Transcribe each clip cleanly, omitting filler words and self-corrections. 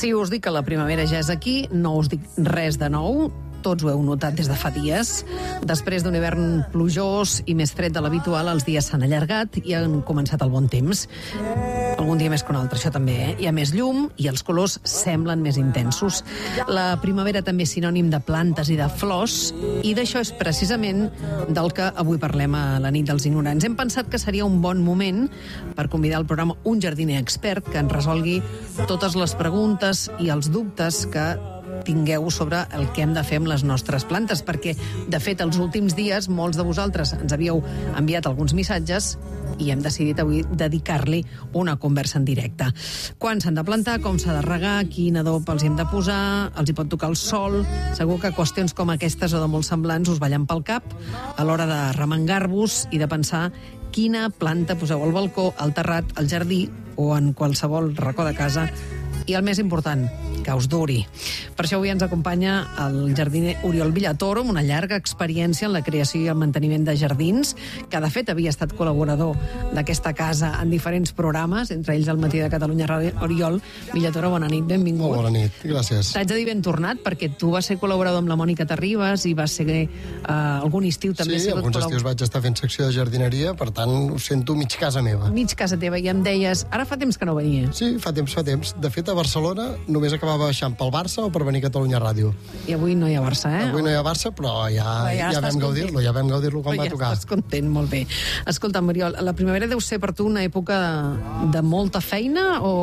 Si us dic que la primavera ja és aquí, no us dic res de nou. Tots ho heu notat des de fa dies. Després d'un hivern plujós i més fred de l'habitual, els dies s'han allargat i han començat el bon temps. Algun dia més que un altre, això també, Hi ha més llum i els colors semblen més intensos. La primavera també és sinònim de plantes i de flors, i d'això és precisament del que avui parlem a la nit dels ignorants. Hem pensat que seria un bon moment per convidar al programa un jardiner expert que ens resolgui totes les preguntes i els dubtes que tingueu sobre el que hem de fer amb les nostres plantes, perquè, de fet, els últims dies molts de vosaltres ens havíeu enviat alguns missatges i hem decidit avui dedicar-li una conversa en directe. Quan s'han de plantar, com s'ha de regar, quin adob els hi hem de posar, els hi pot tocar el sol... Segur que qüestions com aquestes o de molt semblants us ballen pel cap a l'hora de remengar-vos i de pensar quina planta poseu al balcó, al terrat, al jardí o en qualsevol racó de casa. I el més important, que us duri. Per això avui ens acompanya el jardiner Oriol Villatoro, amb una llarga experiència en la creació i el manteniment de jardins, que de fet havia estat col·laborador d'aquesta casa en diferents programes, entre ells el Matí de Catalunya Ràdio. Oriol Villatoro, bona nit, benvingut. Molt bona nit, gràcies. T'haig de dir ben tornat, perquè tu vas ser col·laborador amb la Mònica Terribas i vas ser algun estiu també... Sí, alguns estius vaig estar fent secció de jardineria, per tant ho sento mig casa meva. Mig casa teva, i em deies, ara fa temps que no venia. Sí, fa temps. De fet, a Barcelona només acabava baixant pel Barça o per venir a Catalunya Ràdio. I avui no hi ha Barça, Avui no hi ha Barça, però ja vam gaudir-lo quan va tocar. Estàs content, molt bé. Escolta'm, Oriol, la primavera deu ser per tu una època de molta feina o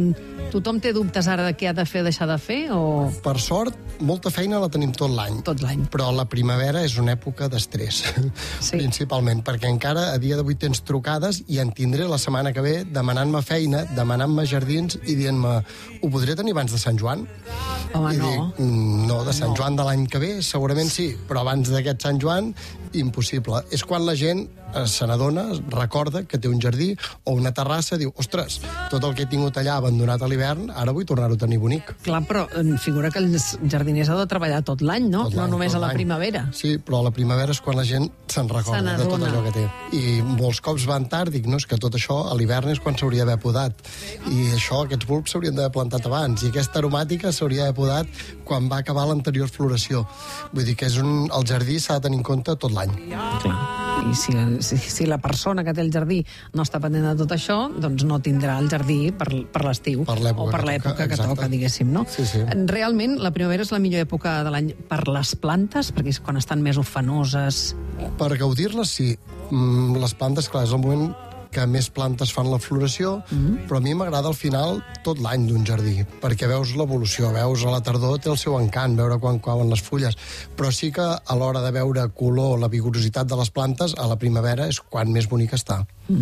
tothom té dubtes ara de què ha de fer o deixar de fer? O... Per sort, molta feina la tenim tot l'any. Tot l'any. Però la primavera és una època d'estrès, principalment, perquè encara a dia d'avui tens trucades i en tindré la setmana que ve demanant-me feina, demanant-me jardins i dient-me, ho podré tenir abans de Sant Joan? Home, I dic, no, de Sant Joan de l'any que ve segurament sí, però abans d'aquest Sant Joan impossible. És quan la gent se n'adona, recorda que té un jardí o una terrassa, diu, ostres, tot el que he tingut allà abandonat a l'hivern, ara vull tornar-ho a tenir bonic. Clar, però figura que els jardiners heu de treballar tot l'any, no? No només a la primavera. Sí, però a la primavera és quan la gent se'n recorda de tot allò que té. I molts cops van tard, dic, no, és que tot això a l'hivern és quan s'hauria d'haver podat. I això, aquests bulbs s'haurien d'haver plantat abans. I aquesta aromàtica s'hauria d'haver podat quan va acabar l'anterior floració. Vull dir que el jardí s'ha de tenir en compte tot l'any. Clar. I si la persona que té el jardí no està pendent de tot això, doncs no tindrà el jardí per l'estiu. O per l'època que toca, diguéssim, no? Sí. Realment, la primavera és la millor època de l'any per les plantes, perquè és quan estan més ufanoses. Per gaudir-les, sí. Les plantes, clar, és el moment que més plantes fan la floració, però a mi m'agrada al final tot l'any d'un jardí, perquè veus l'evolució, veus a la tardor té el seu encant, veure quan cauen les fulles, però sí que a l'hora de veure color, la vigorositat de les plantes, a la primavera és quan més bonic està.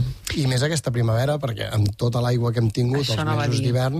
I més aquesta primavera, perquè amb tota l'aigua que hem tingut, els mesos d'hivern,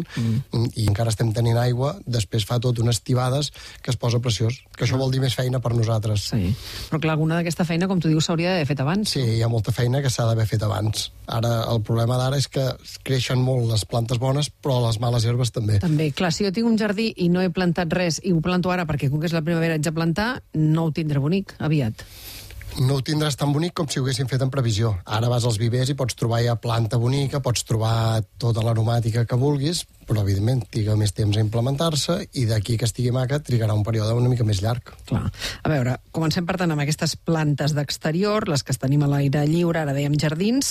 i encara estem tenint aigua, després fa tot unes tibades que es posa preciós, que això vol dir més feina per nosaltres. Sí, però clar, alguna d'aquesta feina, com tu dius, s'hauria d'haver fet abans. Sí, hi ha molta feina que s'ha d'haver fet abans. Ara, el problema d'ara és que creixen molt les plantes bones, però les males herbes també. També, clar, si jo tinc un jardí i no he plantat res i ho planto ara perquè com que és la primavera haig de plantar, no ho tindré bonic aviat. No ho tindràs tan bonic com si ho haguessin fet en previsió. Ara vas als vivers i pots trobar ja planta bonica, pots trobar tota l'aromàtica que vulguis, però evidentment triga més temps a implementar-se i d'aquí que estigui maca trigarà un període una mica més llarg. Clar. A veure, comencem per tant amb aquestes plantes d'exterior, les que tenim a l'aire lliure, ara dèiem jardins.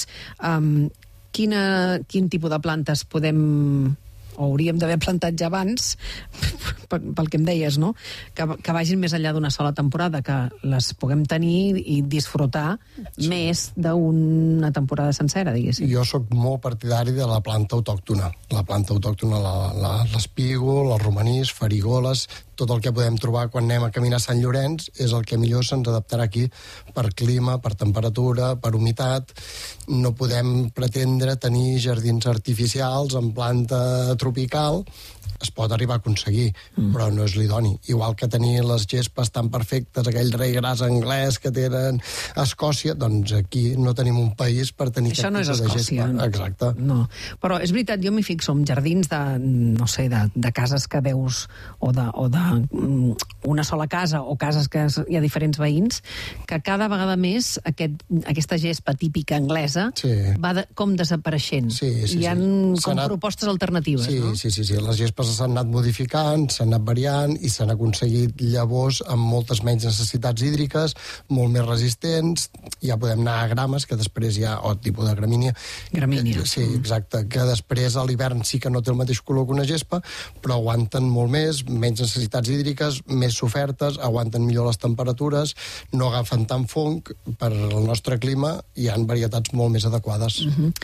Quin tipus de plantes podem o hauríem d'haver plantat ja abans, pel que em deies, no? Que vagin més enllà d'una sola temporada, que les puguem tenir i disfrutar més d'una temporada sencera, diguéssim. Jo sóc molt partidari de la planta autòctona. La planta autòctona, l'espígol, el romanís, farigoles, tot el que podem trobar quan anem a caminar a Sant Llorenç és el que millor se'ns adaptarà aquí per clima, per temperatura, per humitat. No podem pretendre tenir jardins artificials en planta tropical. Es pot arribar a aconseguir, però no és l'idoni. Igual que tenir les gespes tan perfectes, aquell rei gras anglès que tenen a Escòcia, doncs aquí no tenim un país per tenir això no és tipus de Escòcia. gespa. Exacte. No. Però és veritat, jo m'hi fixo en jardins de cases que veus, o de una sola casa, o cases que hi ha diferents veïns, que cada vegada més aquesta gespa típica anglesa va com desapareixent. Hi ha com propostes alternatives, no? Sí. Les gespes s'han anat modificant, s'han anat variant i s'han aconseguit llavors amb moltes menys necessitats hídriques, molt més resistents. Ja podem anar a grames, que després hi ha tipus de gramínia. Gramínia. Sí, exacte. Que després a l'hivern sí que no té el mateix color que una gespa, però aguanten molt més, menys necessitats hídriques, més sofertes, aguanten millor les temperatures, no agafen tant fong. Per al nostre clima hi ha varietats molt més adequades.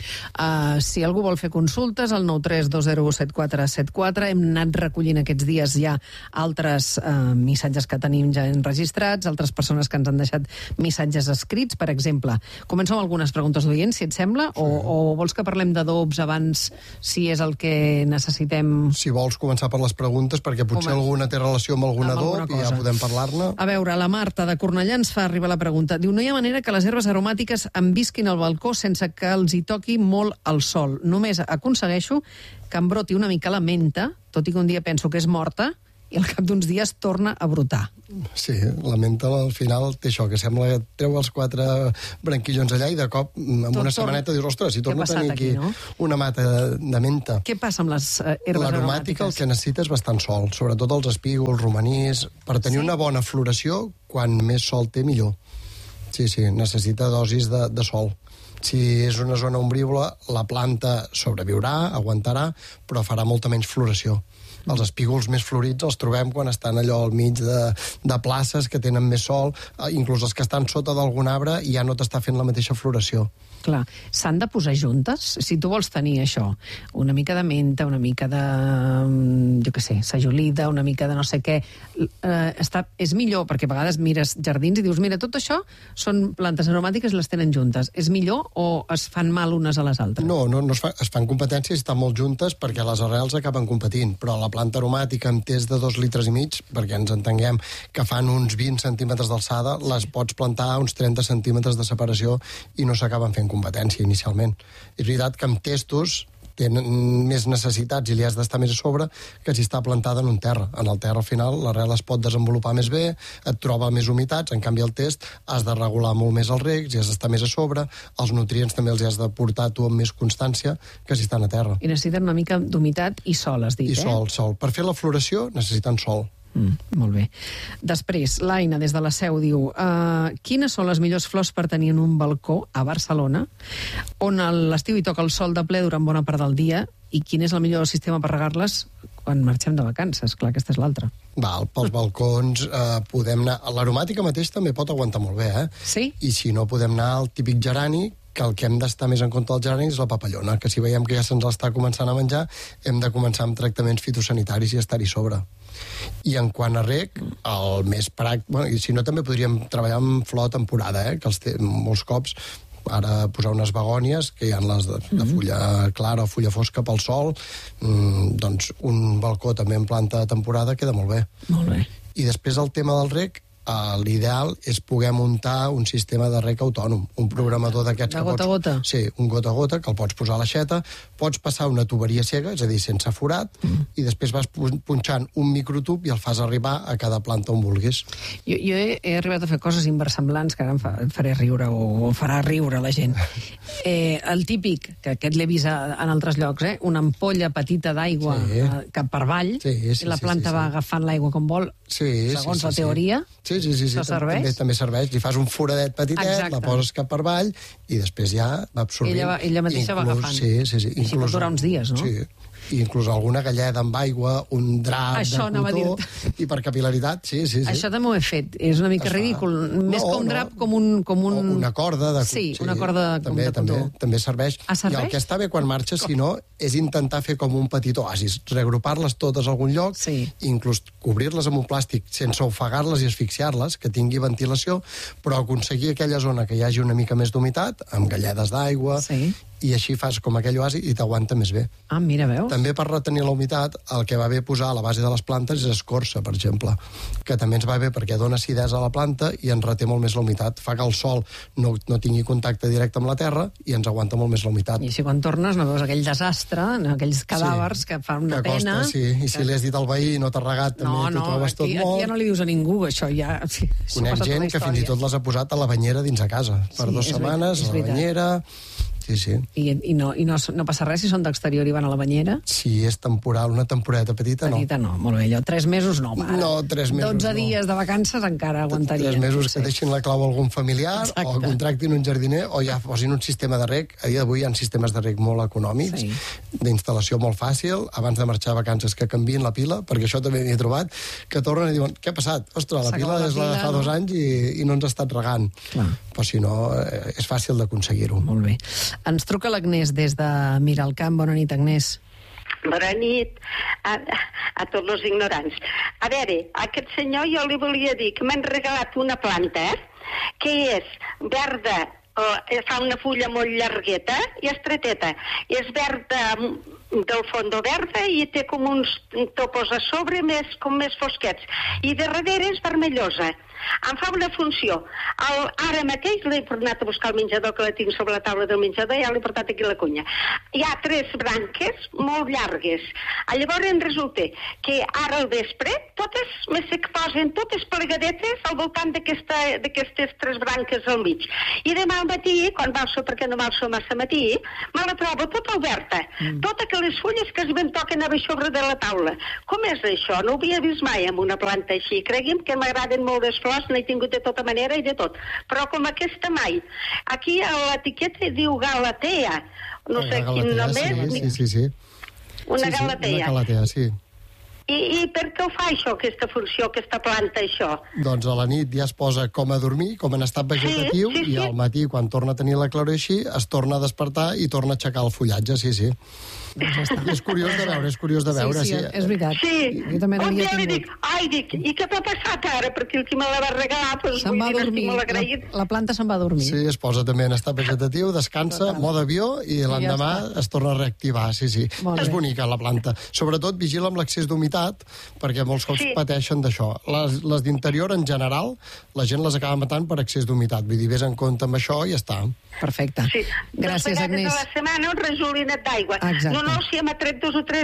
Si algú vol fer consultes, al 932017474, hem anat recollint aquests dies ja altres missatges que tenim ja enregistrats, altres persones que ens han deixat missatges escrits, per exemple. Començo amb algunes preguntes d'oients, si et sembla, o vols que parlem d'adobs abans, si és el que necessitem? Si vols començar per les preguntes, perquè potser alguna té relació amb algun adob i ja podem parlar-ne. A veure, la Marta de Cornellà ens fa arribar la pregunta. Diu, no hi ha manera que les herbes aromàtiques envisquin al balcó sense que els hi toqui molt el sol. Només aconsegueixo que em broti una mica la menta, tot i que un dia penso que és morta, i al cap d'uns dies torna a brotar. Sí, la menta al final té això, que sembla que treu els 4 branquillons allà i de cop, amb una setmaneta, dius, ostres, si torno a tenir aquí una mata de menta. Què passa amb les herbes l'aromàtica el que necessita és bastant sol, sobretot els espígols, romanís, per tenir una bona floració, quan més sol té, millor. Sí, necessita dosis de sol. Si és una zona ombrívola, la planta sobreviurà, aguantarà, però farà molta menys floració. Els espígols més florits els trobem quan estan allò al mig de places que tenen més sol, inclús els que estan sota d'algun arbre ja no t'està fent la mateixa floració. Clar, s'han de posar juntes? Si tu vols tenir això, una mica de menta, una mica de, jo què sé, sajolida, una mica de no sé què, és millor, perquè a vegades mires jardins i dius, mira, tot això són plantes aromàtiques i les tenen juntes. És millor o es fan mal unes a les altres? No es fan competències i estan molt juntes perquè les arrels acaben competint, però la planta aromàtica amb test de 2,5 litres, perquè ens entenguem que fan uns 20 centímetres d'alçada, les pots plantar a uns 30 centímetres de separació i no s'acaben fent competència inicialment. És veritat que amb testos tenen més necessitats i li has d'estar més a sobre que si està plantada en un terra. En el terra, al final, l'arrel es pot desenvolupar més bé, et troba més humitats, en canvi el test has de regular molt més els regs i has d'estar més a sobre, els nutrients també els has de portar tu amb més constància que si estan a terra. I necessiten una mica d'humitat i sol, has dit, I sol. Per fer la floració necessiten sol. Molt bé. Després, l'Aina, des de la Seu, diu quines són les millors flors per tenir en un balcó a Barcelona, on a l'estiu hi toca el sol de ple durant bona part del dia, i quin és el millor sistema per regar-les quan marxem de vacances? Clar, aquesta és l'altra. Pels balcons podem anar... L'aromàtica mateix també pot aguantar molt bé, Sí? I si no, podem anar al típic gerani, que el que hem d'estar més en compte del gerani és la papallona, que si veiem que ja se'ns està començant a menjar, hem de començar amb tractaments fitosanitaris i estar-hi sobre. I en quant a reg, el més pràctic... Bueno, i si no, també podríem treballar amb flor temporada, que els té molts cops. Ara posar unes begònies, que hi ha les de fulla clara o fulla fosca pel sol, doncs un balcó també en planta de temporada queda molt bé. Molt bé. I després el tema del reg, l'ideal és poder muntar un sistema de reg autònom, un programador d'aquests... De gota a gota? Sí, un gota a gota, que el pots posar a l'aixeta, pots passar una tuberia cega, és a dir, sense forat, i després vas punxant un microtub i el fas arribar a cada planta on vulguis. Jo he arribat a fer coses inversemblants que ara em faré riure o farà riure la gent. El típic, que aquest l'he vist en altres llocs, una ampolla petita d'aigua cap per avall, i la planta va agafant l'aigua com vol, segons la teoria. Sí. També serveix. Li fas un foradet petitet, la poses cap per avall i després ja va absorbint. Ella mateixa va agafant. Sí. I així pot durar uns dies, no? Sí. I inclús alguna galleda amb aigua, un drap de cotó, i per capil·laritat, sí. Això també ho he fet, és una mica ridícul. Més que un drap, com un... Una corda de cotó. Sí, una corda de cotó. També serveix. Serveix? I el que està bé quan marxes, si no, és intentar fer com un petit oasis, reagrupar-les totes a algun lloc, inclús cobrir-les amb un plàstic sense ofegar-les i asfixiar-les, que tingui ventilació, però aconseguir aquella zona que hi hagi una mica més d'humitat, amb galledes d'aigua, i així fas com aquell oasi i t'aguanta més bé. Ah, mira, veus? També per retenir la humitat, el que va bé posar a la base de les plantes és escorça, per exemple, que també ens va bé perquè dona acidesa a la planta i ens reté molt més la humitat. Fa que el sol no tingui contacte directe amb la terra i ens aguanta molt més la humitat. I si quan tornes no veus aquell desastre, aquells cadàvers que fan una pena... Costa, sí. I si li has dit al veí no t'ha regat, també t'ho trobes tot molt. Aquí ja no li dius a ningú, això ja... Conec gent que fins i tot les ha posat a la banyera dins a casa. Per 2 setmanes, a la banyera... Sí. I no passa res si són d'exterior i van a la banyera? Si és temporal, una temporadeta petita, no. Petita no, molt bé, allò. 3 mesos no, va. No, 3 mesos 12 dies de vacances encara aguantaria. 3 mesos que deixin la clau a algun familiar, o contractin un jardiner, o ja posin un sistema de reg. A dia d'avui hi ha sistemes de reg molt econòmics, d'instal·lació molt fàcil, abans de marxar a vacances que canviïn la pila, perquè això també n'hi he trobat, que tornen i diuen, què ha passat? Ostres, la pila és la de fa 2 anys i no ens ha estat regant. Però si no, és fàcil d'aconseguir-ho. Molt bé. Ens truca l'Agnès des de Miralcamp. Bona nit, Agnès. Bona nit a tots els ignorants. A veure, a aquest senyor jo li volia dir que m'han regalat una planta que és verda, fa una fulla molt llargueta i estreteta. És verda del fondo verda i té com uns topos a sobre com més fosquets. I de darrere és vermellosa. Em fa una funció. Ara mateix l'he tornat a buscar el menjador, que la tinc sobre la taula del menjador, ja l'he portat aquí a la cunya. Hi ha 3 branques molt llargues. Llavors resulta que ara al vespre totes se posen totes plegadetes al voltant d'aquestes 3 branques al mig. I demà al matí, quan m'alço, perquè no m'alço massa matí, me la trobo tota oberta. Tota que les fulles que es ben toquen a sobre de la taula. Com és això? No ho havia vist mai amb una planta així. Cregui'm que m'agraden molt les flors, n'he tingut de tota manera i de tot. Però com aquesta mai. Aquí a l'etiqueta diu Galatea. No sé quin nom és. Sí. Una Galatea. Una Galatea, sí. I per què ho fa això, aquesta funció, aquesta planta, això? Doncs a la nit ja es posa com a dormir, com en estat vegetatiu, i al matí, quan torna a tenir la claror així, es torna a despertar i torna a aixecar el fullatge, sí. Doncs ja està. És curiós de veure. Sí, és veritat. Sí. Jo també un dia li dic, i què t'ha passat ara? Perquè el que me la va regalar, doncs se'n va a dormir. La planta se'n va a dormir. Sí, es posa també en estat vegetatiu, descansa, mode avió, i l'endemà es torna a reactivar, sí. És bonica la planta. Sobretot vigila amb l'excés d'humitat, perquè molts cops pateixen d'això. Les d'interior, en general, la gent les acaba matant per excés d'humitat. Vull dir, vés en compte amb això i ja està. Perfecte. Sí. Gràcies, Agnès. 2 vegades a la setmana un rajolinet d'aigua. No, si hem tret 2 o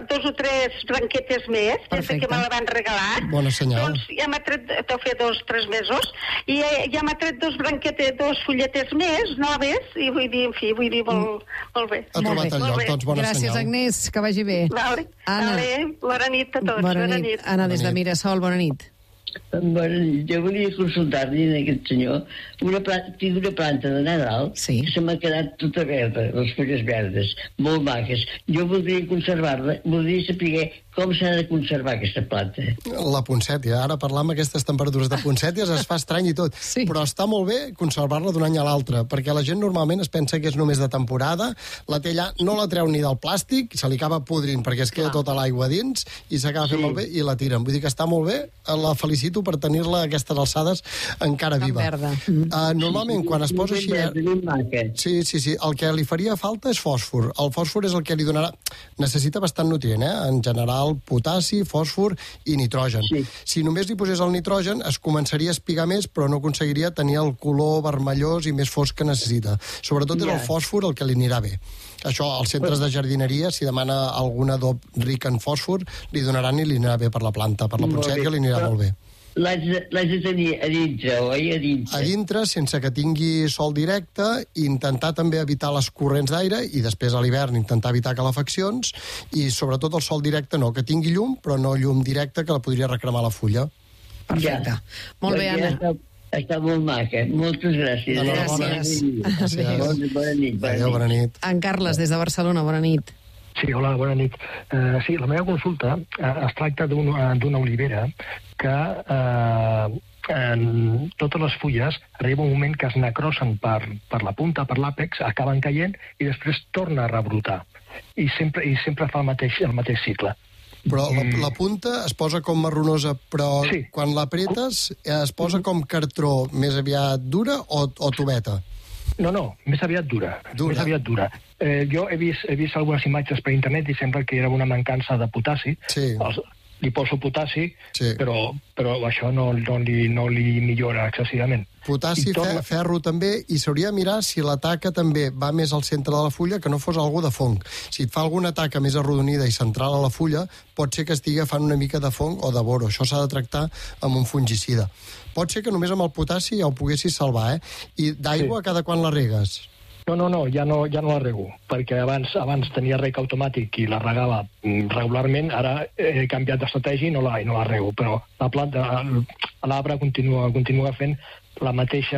3 branquetes més, des que me la van regalar. Bona senyal. Doncs ja m'ha tret, deu fer 2 o 3 mesos, i ja m'ha tret 2 fulletes més, noves, i vull dir, molt bé. Ha trobat el lloc, doncs bona senyal. Gràcies, Agnès, que vagi bé. Vale. Bona nit a tots. Bona nit. Anna, des de Mirasol, bona nit. Bona nit. Jo volia consultar-li a aquest senyor. Tinc una planta de Nadal que se m'ha quedat tota verda, les fulles verdes, molt maques. Jo voldria conservar-la, voldria saber com s'ha de conservar aquesta planta. La poncètia. Ara parlar amb aquestes temperatures de poncèties es fa estrany i tot. Però està molt bé conservar-la d'un any a l'altre, perquè la gent normalment es pensa que és només de temporada, la té allà, no la treu ni del plàstic, se li acaba podrint perquè es queda tota l'aigua dins i s'acaba fent molt bé i la tiren. Vull dir que està molt bé, la felicito per tenir-la a aquestes alçades encara viva. Normalment, quan es posa així... Sí, el que li faria falta és fòsfor. El fòsfor és el que li donarà... Necessita bastant nutrient, en general, potassi, fòsfor i nitrogen. Si només li posés el nitrogen, es començaria a espigar més, però no aconseguiria tenir el color vermellós i més fosc que necessita. Sobretot és el fòsfor el que li anirà bé. Això, als centres de jardineria, si demana algun adob ric en fòsfor, li donaran i li anirà bé per la planta. Per la poncètia li anirà molt bé. L'haig de tenir a dintre, oi? A dintre, sense que tingui sol directe, i intentar també evitar les corrents d'aire, i després a l'hivern intentar evitar calefaccions, i sobretot el sol directe no, que tingui llum, però no llum directe, que la podria recremar la fulla. Perfecte. Molt bé, Anna. Està molt maca. Moltes gràcies. Gràcies. Bona nit. En Carles, des de Barcelona, bona nit. Sí, hola, bona nit. Sí, la meva consulta es tracta d'una olivera que totes les fulles arriba un moment que es necrosen per la punta, per l'àpex, acaben caient i després torna a rebrotar. I sempre fa el mateix cicle. Però la punta es posa com marronosa, però quan l'apretes es posa com cartró més aviat dura o tubeta? No, més aviat dura. Més aviat dura. Jo he vist algunes imatges per internet i sembla que era una mancança de potassi. Sí. Li poso potassi, sí. però això no li millora excessivament. Potassi, ferro també, i s'hauria de mirar si la taca també va més al centre de la fulla, que no fos algú de fong. Si et fa alguna taca més arrodonida i central a la fulla, pot ser que estigui agafant una mica de fong o de boro. Això s'ha de tractar amb un fungicida. Pot ser que només amb el potassi ja ho poguessis salvar, I d'aigua cada quan la regues? No, ja no la rego, perquè abans tenia reg automàtic i la regava regularment, ara he canviat d'estratègia i no la rego, però la planta, l'arbre continua fent el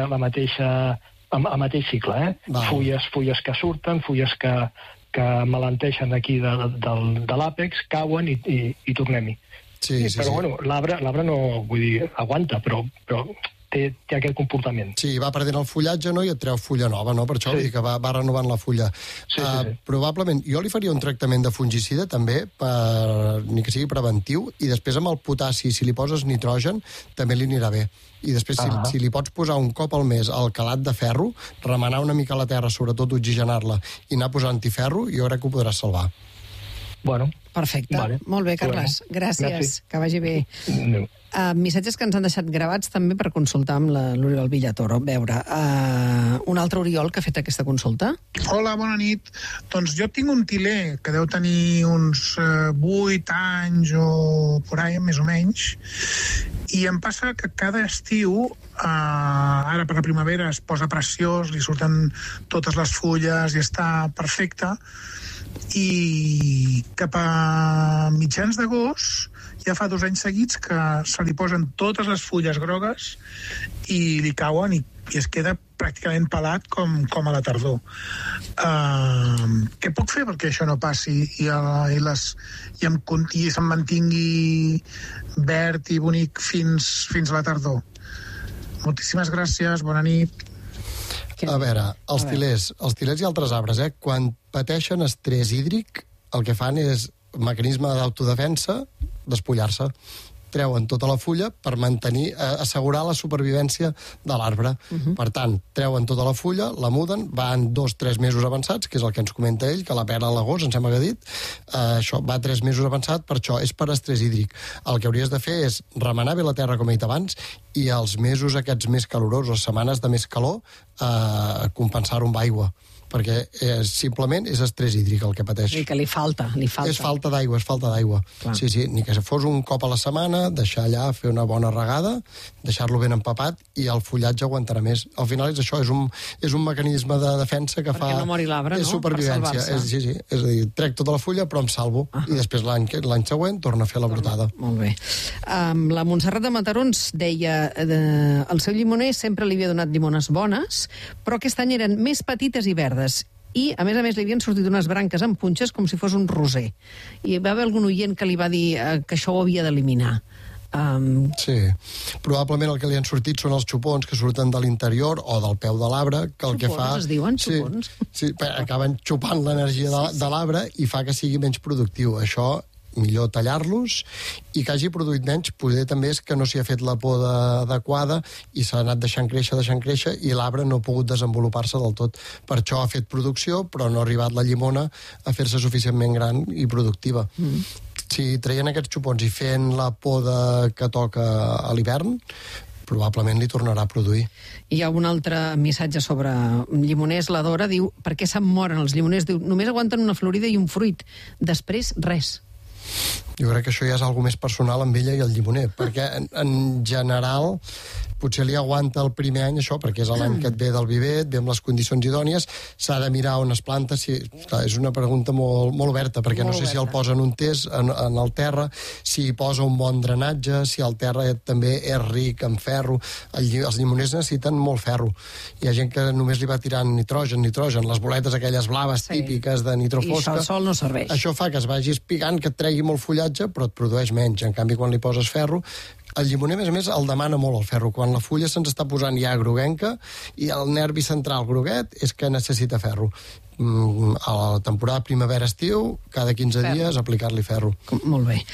mateix cicle, fulles que surten, fulles que malenteixen aquí de l'àpex, cauen i tornem-hi. Sí. Bueno, l'arbre no, vull dir, aguanta, però té aquest comportament. Sí, va perdent el fullatge, I et treu fulla nova, Per això vull dir que va renovant la fulla. Sí. Probablement, jo li faria un tractament de fungicida, també, ni que sigui preventiu, i després amb el potassi, si li poses nitrogen, també li anirà bé. I després, si li pots posar un cop al mes el calat de ferro, remenar una mica la terra, sobretot oxigenar-la, i anar posant antiferro, jo crec que ho podràs salvar. Bueno. Perfecte. Vale. Molt bé, Carles. Gràcies. Merci. Que vagi bé. Missatges que ens han deixat gravats també per consultar amb l'Oriol Villatoro. A veure, un altre Oriol que ha fet aquesta consulta. Hola, bona nit. Doncs jo tinc un tiler que deu tenir uns 8 anys o por ahí, més o menys, i em passa que cada estiu, ara per la primavera es posa preciós, li surten totes les fulles i està perfecte, i cap a mitjans d'agost ja fa 2 anys seguits que se li posen totes les fulles grogues i li cauen i es queda pràcticament pelat com a la tardor. Què puc fer perquè això no passi i se'm mantingui verd i bonic fins a la tardor? Moltíssimes gràcies, bona nit. A veure, els tilers i altres arbres, quan pateixen estrès hídric, el que fan és mecanisme d'autodefensa, despullar-se. Treuen tota la fulla per assegurar la supervivència de l'arbre. Per tant, treuen tota la fulla, la muden, van 2-3 mesos avançats, que és el que ens comenta ell, que la perd a l'agost, em sembla que ha dit. Això va 3 mesos avançat, per això és per estrès hídric. El que hauries de fer és remenar bé la terra, com he dit abans, i els mesos aquests més calorosos, les setmanes de més calor, compensar-ho amb aigua, perquè simplement és estrès hídric el que pateix. I que li falta. És falta d'aigua. Sí, ni que fos un cop a la setmana, deixar allà, fer una bona regada, deixar-lo ben empapat i el fullatge aguantarà més. Al final és això, és un mecanisme de defensa que fa... Perquè no mori l'arbre, és supervivència. És a dir, trec tota la fulla però em salvo. I després l'any següent torna a fer la brotada. Molt bé. La Montserrat de Mataró ens deia el seu llimoner sempre li havia donat llimones bones, però aquest any eren més petites i verdes. I, a més, li havien sortit unes branques amb punxes com si fos un roser. I va haver algun oient que li va dir que això ho havia d'eliminar. Sí, probablement el que li han sortit són els xupons que surten de l'interior o del peu de l'arbre, que el que fa... Xupons es diuen, xupons? Sí, acaben xupant l'energia de l'arbre i fa que sigui menys productiu. Això millor tallar-los i que hagi produït menys, potser també és que no s'hi ha fet la poda adequada i s'ha anat deixant créixer i l'arbre no ha pogut desenvolupar-se del tot. Per això ha fet producció, però no ha arribat la llimona a fer-se suficientment gran i productiva. Si traient aquests xupons i fent la poda que toca a l'hivern, probablement li tornarà a produir. Hi ha un altre missatge sobre llimoners. La Dora diu, per què se'm moren els llimoners? Diu, només aguanten una florida i un fruit. Després, res. Jo crec que això ja és algo més personal amb ella i el llimoner, perquè en general potser li aguanta el primer any això, perquè és l'any que et ve del viver, et ve amb les condicions idònies, s'ha de mirar on es planta, és una pregunta molt oberta, perquè no sé si el posa en un test, en el terra, si hi posa un bon drenatge, si el terra també és ric en ferro. Els llimoners necessiten molt ferro. Hi ha gent que només li va tirant nitrogen, les boletes aquelles blaves típiques de nitrofosca. I el sol no serveix. Això fa que es vagi espigant, que et tregui molt fullatge, però et produeix menys. En canvi, quan li poses ferro, el llimoner, a més, el demana molt el ferro. Quan la fulla se'ns està posant ja groguenca i el nervi central groguet és que necessita ferro. A la temporada primavera-estiu, cada 15 dies aplicar-li ferro. Molt bé.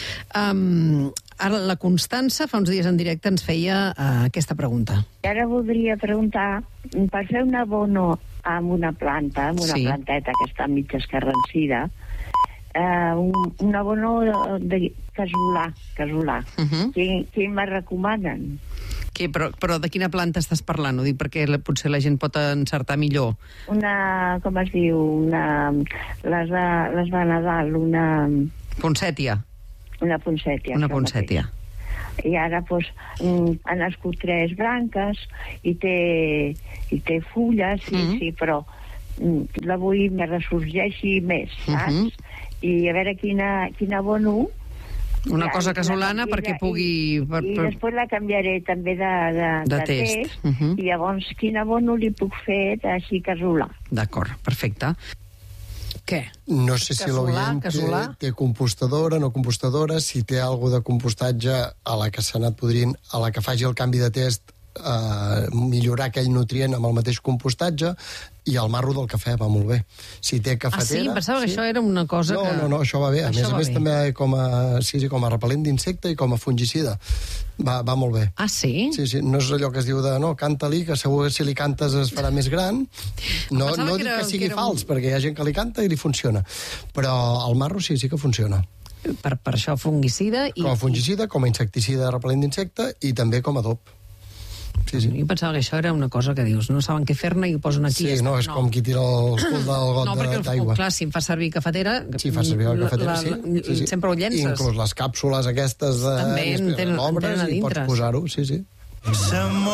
Ara la Constança, fa uns dies en directe, ens feia aquesta pregunta. Ara voldria preguntar, per fer un abono amb una planteta que està mig escarrancida, un abono de casolà. Què me recomanen? Però de quina planta estàs parlant? Ho dic perquè potser la gent pot encertar millor. Com es diu? Les de Nadal, una... Poncètia. Una poncètia. Una poncètia. I ara ha nascut 3 branques i té fulles, sí, però la vull me ressorgeixi més, saps? I a veure quin abono... Una cosa casolana perquè pugui... I després la canviaré també de test. I llavors quin abono li puc fer així casolà. D'acord, perfecte. Què? No sé si l'oient té compostadora, no compostadora, si té alguna de compostatge a la que s'ha anat podrint, a la que faci el canvi de test, millorar aquell nutrient amb el mateix compostatge, i el marro del cafè va molt bé. Si té cafetera... Ah, sí? Pensava que això era una cosa que... No, això va bé. A més també com a repel·lent d'insecte i com a fungicida. Va molt bé. Ah, sí? Sí, no és allò que es diu de canta-li, que segur que si li cantes es farà més gran. No dic que sigui fals, perquè hi ha gent que li canta i li funciona. Però el marro sí que funciona. Per això fungicida i... Com a fungicida, com a insecticida repel·lent d'insecte i també com a adob. Sí. Jo pensava que això era una cosa que dius, no saben què fer-ne i ho posen aquí. Sí, no, és com qui tira el cul del got d'aigua. No, perquè, clar, si em fa servir cafetera... Sí, fa servir la cafetera, sí. Sempre ho llences. Inclús les càpsules aquestes també tenen a dintre. I pots posar-ho, sí.